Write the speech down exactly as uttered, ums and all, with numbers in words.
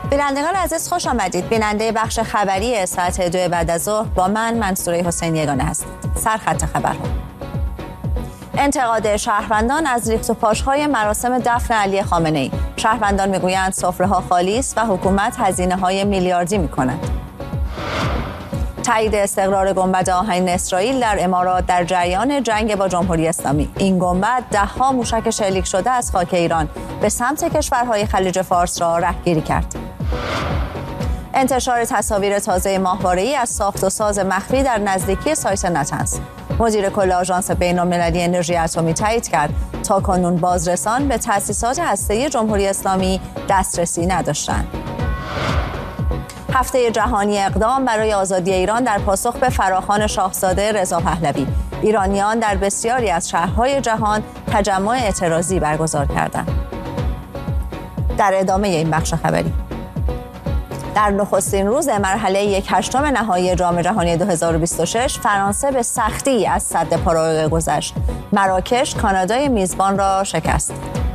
بینندگان عزیز خوش آمدید. بیننده بخش خبری ساعت دو بعد از ظهر با من منصوره حسین یگانه هستید. سرخط خبرها: انتقاد شهروندان از ریخت و پاش‌های مراسم دفن علی خامنه‌ای. شهروندان میگویند سفره‌ها خالی است و حکومت هزینه‌های میلیاردی می‌کند. تایید استقرار گنبد آهنین اسرائیل در امارات در جریان جنگ با جمهوری اسلامی. این گنبد ده‌ها موشک شلیک شده از خاک ایران به سمت کشورهای خلیج فارس را رهگیری کرد. انتشار تصاویر تازه ماهواره‌ای از ساخت و ساز مخفی در نزدیکی سایت نتنز. مدیر کل آژانس بین‌المللی انرژی اتمی تایید کرد تاکنون بازرسان به تأسیسات هسته‌ای جمهوری اسلامی دسترسی نداشتند. هفته جهانی اقدام برای آزادی ایران در پاسخ به فراخوان شاهزاده رضا پهلوی. ایرانیان در بسیاری از شهرهای جهان تجمع اعتراضی برگزار کردند. در ادامه این بخش خبری: در نخستین روز مرحله یک هشتم نهایی جام جهانی دو هزار و بیست و شش فرانسه به سختی از سد پاراگوئه گذشت. مراکش کانادای میزبان را شکست.